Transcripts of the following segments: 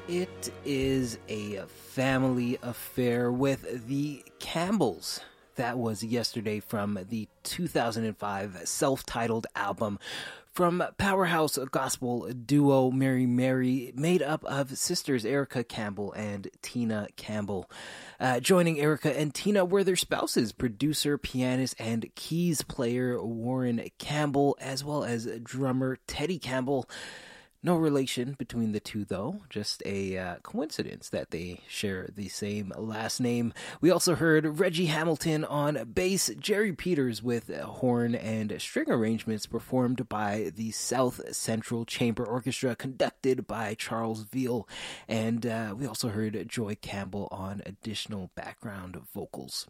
It is a family affair with the Campbells. That was yesterday from the 2005 self-titled album from powerhouse gospel duo Mary Mary, made up of sisters Erica Campbell and Tina Campbell. Joining Erica and Tina were their spouses, producer, pianist, and keys player Warren Campbell, as well as drummer Teddy Campbell. No relation between the two, though, just a coincidence that they share the same last name. We also heard Reggie Hamilton on bass, Jerry Peters with horn and string arrangements performed by the South Central Chamber Orchestra, conducted by Charles Veal, and we also heard Joy Campbell on additional background vocals.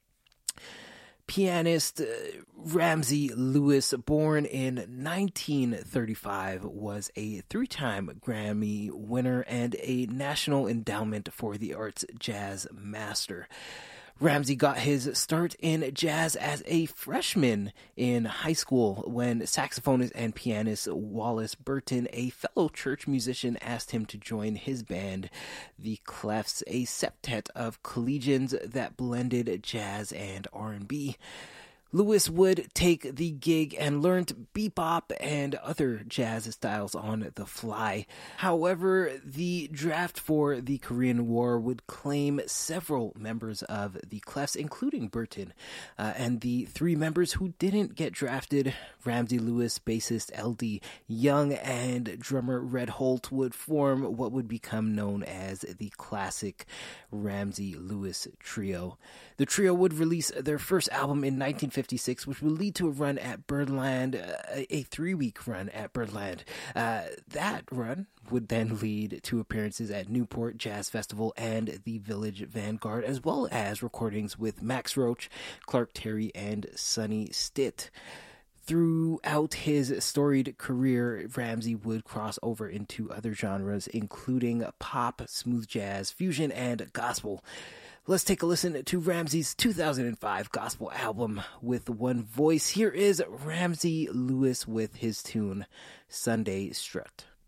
Pianist Ramsey Lewis, born in 1935, was a three-time Grammy winner and a National Endowment for the Arts Jazz Master. Ramsey got his start in jazz as a freshman in high school when saxophonist and pianist Wallace Burton, a fellow church musician, asked him to join his band, the Clefs, a septet of collegians that blended jazz and R&B. Lewis would take the gig and learned bebop and other jazz styles on the fly. However, the draft for the Korean War would claim several members of the Clefs, including Burton. And the three members who didn't get drafted, Ramsey Lewis, bassist L.D. Young, and drummer Red Holt, would form what would become known as the classic Ramsey Lewis Trio. The trio would release their first album in 1956, which would lead to a run at Birdland, a 3-week run at Birdland. That run would then lead to appearances at Newport Jazz Festival and the Village Vanguard, as well as recordings with Max Roach, Clark Terry, and Sonny Stitt. Throughout his storied career, Ramsey would cross over into other genres, including pop, smooth jazz, fusion, and gospel. Let's take a listen to Ramsey's 2005 gospel album with one voice. Here is Ramsey Lewis with his tune, Sunday Strut.